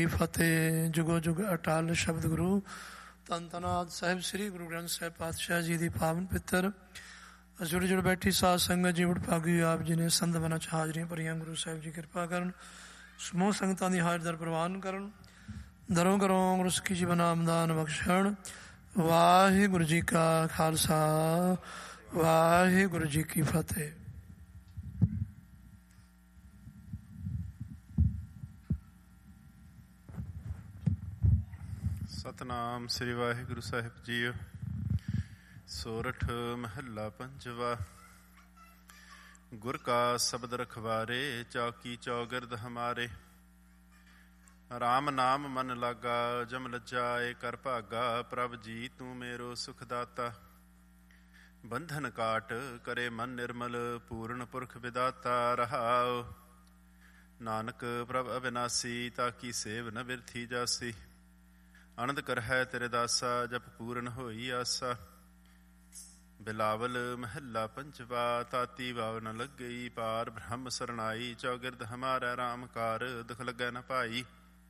ਫਤਿਹ। ਜੁਗੋ ਜੁਗ ਅਟਲ ਸ਼ਬਦ ਗੁਰੂ ਧੰਨ ਧੰਨ ਆਦਿ ਸਾਹਿਬ ਸ੍ਰੀ ਗੁਰੂ ਗ੍ਰੰਥ ਸਾਹਿਬ ਪਾਤਸ਼ਾਹ ਜੀ ਦੀ ਪਾਵਨ ਪਿੱਤਰ ਜੁੜ ਜੁੜ ਬੈਠੀ ਸਾਧ ਸੰਗਤ ਜੀ ਵਡਭਾਗੀ ਆਪ ਜੀ ਨੇ ਸੰਤ ਬਨਾਂ 'ਚ ਹਾਜ਼ਰੀਆਂ ਭਰੀਆਂ। ਗੁਰੂ ਸਾਹਿਬ ਜੀ ਕਿਰਪਾ ਕਰਨ, ਸਮੂਹ ਸੰਗਤਾਂ ਦੀ ਹਾਜ਼ਰ ਦਰ ਪ੍ਰਵਾਨ ਕਰਨ, ਦਰੋਂ ਕਰੋਂ ਗੁਰੂ ਸਿੱਖੀ ਜੀਵਨ ਨਾਮਦਾਨ ਬਖਸ਼ਣ। ਵਾਹਿਗੁਰੂ ਜੀ ਕਾ ਖਾਲਸਾ, ਵਾਹਿਗੁਰੂ ਜੀ ਕੀ ਫਤਿਹ। ਸਤਨਾਮ ਸ੍ਰੀ ਵਾਹਿਗੁਰੂ ਸਾਹਿਬ ਜੀਓ। ਸੋਰਠ ਮਹੱਲਾ ਪੰਜਵਾ। ਗੁਰ ਕਾ ਸ਼ਬਦ ਰਖਵਾਰੇ, ਚੌਕੀ ਚੌਗਿਰਦ ਹਮਾਰੇ। ਰਾਮ ਨਾਮ ਮਨ ਲਾਗਾ, ਜਮ ਲੱਜਾ ਏ ਕਰ ਭਾਗਾ। ਪ੍ਰਭ ਜੀ ਤੂੰ ਮੇਰੋ ਸੁਖ ਦਾਤਾ, ਬੰਧਨ ਕਾਟ ਕਰੇ ਮਨ ਨਿਰਮਲ। ਪੂਰਨ ਪੁਰਖ ਵਿਦਾਤਾ ਰਹਾਉ। ਨਾਨਕ ਪ੍ਰਭ ਅਵਿਨਾਸੀ, ਤਾਕੀ ਸੇਵ ਨ ਬਿਰਥੀ ਜਾਸੀ। ਆਨੰਦ ਕਰਹਿ ਤੇਰੇ ਦਾਸਾ, ਜਪ ਪੂਰਨ ਹੋਈ ਆਸਾ। ਬਿਲਾਵਲ ਮਹੱਲਾ ਪੰਜਵਾ। ਤਾਤੀ ਵਾਵ ਨ ਲੱਗਈ, ਪਾਰ ਬ੍ਰਹਮ ਸਰਣਾਈ। ਚੌਗਿਰਦ ਹਮਾਰਾ ਰਾਮ ਕਾਰ, ਦੁਖ ਲੱਗੈ ਨ ਭਾਈ।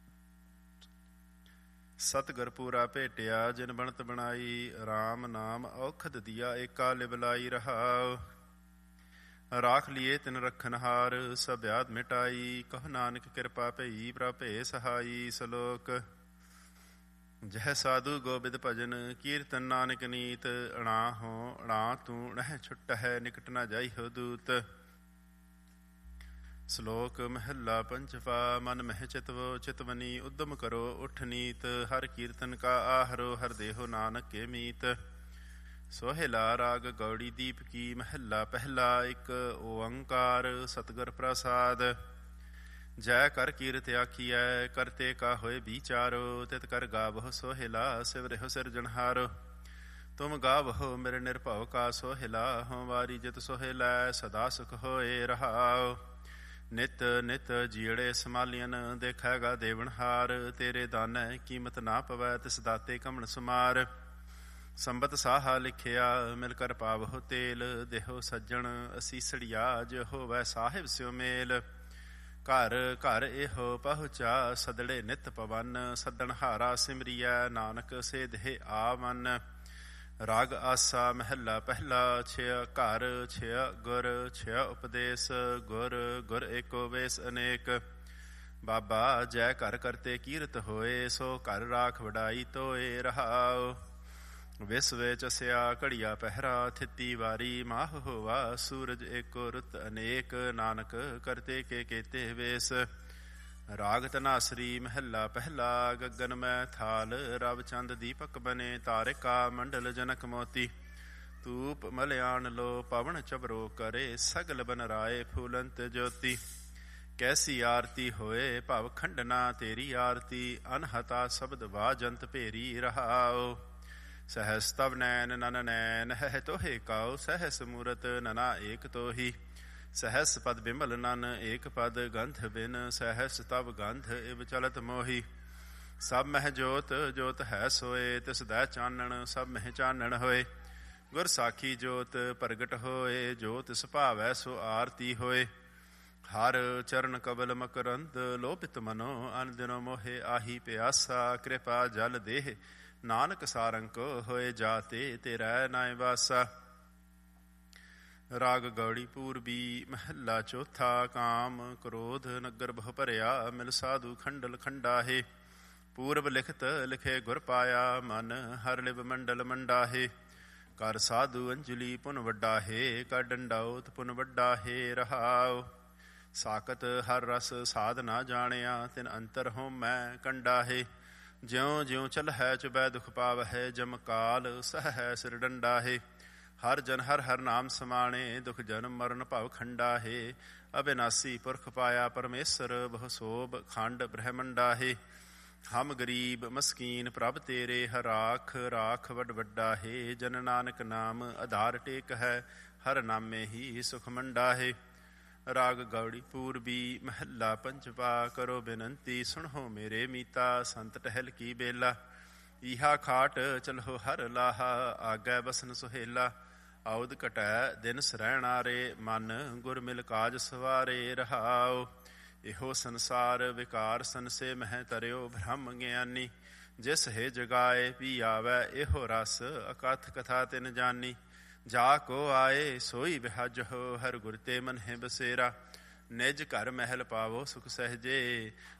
ਸਤਿਗੁਰ ਪੂਰਾ ਭੇਟਿਆ, ਜਿਨ ਬਣਤ ਬਣਾਈ। ਰਾਮ ਨਾਮ ਔਖਦ ਦੀਆ, ਏਕਾ ਲਿਵਲਾਈ ਰਹਾਉ। ਰਾਖ ਲੀਏ ਤਿਨ ਰੱਖਨਹਾਰ, ਸਭ ਆਦ ਮਿਟਾਈ। ਕਹੁ ਨਾਨਕ ਕਿਰਪਾ ਭਈ, ਪ੍ਰਭ ਭੇ ਸਹਾਈ। ਸਲੋਕ। ਜਹ ਸਾਧੂ ਗੋਬਿੰਦ ਭਜਨ, ਕੀਰਤਨ ਨਾਨਕ ਨੀਤ। ਅਣਾ ਹੋ ਅਣਾ ਤੂੰ, ਨਹਿ ਛੁੱਟ ਹੈ ਨਿਕਟ ਨਾ ਜਾਈ ਹੋ ਦੂਤ। ਸਲੋਕ ਮਹੱਲਾ ਪੰਜਵਾ। ਮਨ ਮਹਿ ਚਿਤਵੋ ਚਿਤਵਨੀ, ਉਦਮ ਕਰੋ ਉਠ ਨੀਤ। ਹਰ ਕੀਰਤਨ ਕਾ ਆਹਰੋ, ਹਰ ਦੇਹੋ ਨਾਨਕ ਕੇ ਮੀਤ। ਸੋਹਿਲਾ ਰਾਗ ਗੌੜੀ ਦੀਪ ਕੀ। ਮਹੱਲਾ ਪਹਿਲਾ। ਇੱਕ ਓੰਕਾਰ ਸਤਿਗੁਰ ਪ੍ਰਸਾਦ। ਜੈ ਕਰ ਕੀਰਤ ਆਖੀਐ, ਕਰਤੇ ਕਾ ਹੋਏ ਵਿਚਾਰੋ। ਤਿਤ ਕਰ ਗਾਵਹੁ ਸੋਹਿਲਾ, ਸਿਵਰਿਹੁ ਸਿਰਜਣਹਾਰੋ। ਤੁਮ ਗਾਵਹੁ ਮੇਰੇ ਨਿਰਭਉ ਕਾ ਸੋਹਿਲਾ। ਹਉ ਵਾਰੀ ਜਿਤ ਸੋਹਿਲੈ, ਸਦਾ ਸੁਖ ਹੋਏ ਰਹਾਉ। ਨਿਤ ਨਿਤ ਜੀੜੇ ਸਮਾਲੀਅਨ, ਦੇਖੈਗਾ ਦੇਵਨਹਾਰ। ਤੇਰੇ ਦਾਨੈ ਕੀਮਤ ਨਾ ਪਵੈ, ਤਿਸ ਦਾਤੇ ਕਮਣ ਸੁਮਾਰ। ਸੰਬਤ ਸਾਹਾ ਲਿਖਿਆ, ਮਿਲ ਕਰ ਪਾਵਹੁ ਤੇਲ। ਦੇਹੋ ਸੱਜਣ ਅਸੀਸੜੀਆ, ਜੋ ਹੋਵੈ ਸਾਹਿਬ ਸਿਉ ਮੇਲ। ਘਰ ਘਰ ਇਹੋ ਪਹੁੰਚਾ, ਸਦੜੇ ਨਿਤ ਪਵਨ। ਸੱਦਣਹਾਰਾ ਸਿਮਰੀਐ, ਨਾਨਕ ਸੇ ਦੇਹ ਆਵਨ। ਰਾਗ ਆਸਾ ਮਹੱਲਾ ਪਹਿਲਾ। ਛਿਆ ਘਰ ਛਿਆ ਗੁਰ, ਛਿਆ ਉਪਦੇਸ। ਗੁਰ ਗੁਰ ਏਕੋ ਵੇਸ ਅਨੇਕ। ਬਾਬਾ ਜੈ ਘਰ ਕਰਤੇ ਕੀਰਤ ਹੋਏ, ਸੋ ਘਰ ਰਾਖ ਵਡਾਈ ਤੋਏ ਰਹਾਉ। ਵਿਸ ਵੇਚ ਅਸਿਆ ਘੜੀਆ ਪਹਿਰਾ, ਥਿੱਤੀ ਵਾਰੀ ਮਾਹ ਹੋਵਾ। ਸੂਰਜ ਏਕੋ ਰੁੱਤ ਅਨੇਕ, ਨਾਨਕ ਕਰਤੇ ਕੇ ਕੇਤੇ ਵੇਸ। ਰਾਗ ਧਨਾਸਰੀ ਮਹੱਲਾ ਪਹਿਲਾ। ਗਗਨ ਮੈਂ ਥਾਲ, ਰਵ ਚੰਦ ਦੀਪਕ ਬਨੇ। ਤਾਰਿਕਾ ਮੰਡਲ ਜਨਕ ਮੋਤੀ। ਧੂਪ ਮਲਿਆਣ ਲੋ, ਪਵਨ ਚਬਰੋ ਕਰੇ। ਸਗਲ ਬਨ ਰਾਏ ਫੂਲੰਤ ਜੋਤੀ। ਕੈਸੀ ਆਰਤੀ ਹੋਏ, ਭਵ ਖੰਡਨਾ ਤੇਰੀ ਆਰਤੀ। ਅਨਹਤਾ ਸ਼ਬਦ ਵਾਜੰਤ ਭੇਰੀ ਰਹਾਉ। ਸਹਸ ਤਵ ਨੈਨ ਨਨ ਨੈਨ, ਹੈ ਤੋਹੇ ਕਾਉ। ਸਹਸ ਮੂਰਤ ਨਨਾ ਏਕ ਤੋਹੀ। ਸਹਸ ਪਦ ਬਿਮਲ ਨਨ ਏਕ ਪਦ, ਗੰਧ ਬਿਨ ਸਹਸ ਤਵ ਗੰਧ। ਇਵ ਚਲਤ ਮੋਹੀ। ਸਭ ਮਹਿ ਜੋਤ ਜੋਤ ਹੈ ਸੋਏ, ਤਿਸ ਦੈ ਚਾਨਣ ਸਭ ਮਹਿ ਚਾਨਣ ਹੋਏ। ਗੁਰ ਸਾਖੀ ਜੋਤ ਪ੍ਰਗਟ ਹੋਏ, ਜੋ ਤਿਸ ਭਾਵੈ ਸੋ ਆਰਤੀ ਹੋਏ। ਹਰ ਚਰਨ ਕਬਲ ਮਕਰੰਦ, ਲੋਭਿਤ ਮਨੋ ਅਨ ਦਿਨੋ ਮੋਹੇ। ਆਹੀ ਪਿਆਸਾ ਕਿਰਪਾ ਜਲ ਦੇਹ, ਨਾਨਕ ਸਾਰੰਗ ਹੋਏ ਜਾਤੇ। ਤੇਰਾ ਨਾਇ ਵਾਸਾ। ਰਾਗ ਗੌੜੀ ਪੂਰਬੀ ਮਹੱਲਾ ਚੌਥਾ। ਕਾਮ ਕ੍ਰੋਧ ਨਗਰ ਬਹੁ ਭਰਿਆ, ਮਿਲ ਸਾਧੂ ਖੰਡਲ ਖੰਡਾਹੇ। ਪੂਰਬ ਲਿਖਤ ਲਿਖੇ ਗੁਰ ਪਾਇਆ, ਮਨ ਹਰ ਲਿਵ ਮੰਡਲ ਮੰਡਾਹੇ। ਕਰ ਸਾਧੂ ਅੰਜਲੀ ਪੁਨ ਵੱਡਾਹੇ, ਕਰ ਡੰਡਾਉਤ ਪੁਨ ਵੱਡਾਹੇ ਰਹਾਉ। ਸਾਕਤ ਹਰ ਰਸ ਸਾਧ ਨਾ ਜਾਣਿਆ, ਤਿਨ ਅੰਤਰ ਹੋਮੈ ਕੰਡਾਹੇ। ਜਿਉਂ ਜਿਉਂ ਚਲਹਿ ਚੁਬੈ ਦੁਖ ਪਾਵਹਿ, ਜਮ ਕਾਲ ਸਹੈ ਸਿਰ ਡੰਡਾਹੇ। ਹਰ ਜਨ ਹਰ ਹਰ ਨਾਮ ਸਮਾਣੇ, ਦੁਖ ਜਨਮ ਮਰਨ ਭਵ ਖੰਡਾਹੇ। ਅਬਿਨਾਸੀ ਪੁਰਖ ਪਾਇਆ ਪਰਮੇਸ਼ਰ, ਬਹੁ ਸੋਭ ਖੰਡ ਬ੍ਰਹਮੰਡਾਹੇ। ਹਮ ਗਰੀਬ ਮਸਕੀਨ ਪ੍ਰਭ ਤੇਰੇ, ਹਰ ਰਾਖ ਰਾਖ ਵੱਡ ਵੱਡਾਹੇ। ਜਨ ਨਾਨਕ ਨਾਮ ਆਧਾਰ ਟੇਕ ਹੈ, ਹਰ ਨਾਮੇ ਹੀ ਸੁਖ ਮੰਡਾਹੇ। ਰਾਗ ਗੌੜੀ ਪੂਰਬੀ ਮਹੱਲਾ ਪੰਜਵਾ। ਕਰੋ ਬੇਨੰਤੀ ਸੁਣੋ ਮੇਰੇ ਮੀਤਾ, ਸੰਤ ਟਹਿਲ ਕੀ ਬੇਲਾ। ਈਹਾ ਖਾਟ ਚਲੋ ਹਰ ਲਾਹਾ, ਆਗੈ ਬਸਨ ਸੁਹੇਲਾ। ਆਉਦ ਘਟੈ ਦਿਨ ਸਰੈਣਾਰੇ, ਮਨ ਗੁਰ ਮਿਲ ਕਾਜ ਸਵਾਰੇ ਰਹਾਉ। ਇਹੋ ਸੰਸਾਰ ਵਿਕਾਰ ਸੰਸੇ ਮਹਿ ਤਰਿਓ ਬ੍ਰਹਮ ਗਿਆਨੀ। ਜਿਸ ਹੈ ਜਗਾਏ ਪੀ ਆਵੈ ਇਹੋ ਰਸ ਅਕਥ ਕਥਾ ਤਿਨ ਜਾਨੀ। ਜਾ ਕੋ ਆਏ ਸੋਈ ਬਿਹਜਹੁ ਹਰ ਗੁਰ ਤੇ ਮਨ ਹੈ ਬਸੇਰਾ। ਨਿਜ ਘਰ ਮਹਿਲ ਪਾਵੋ ਸੁਖ ਸਹਿਜੇ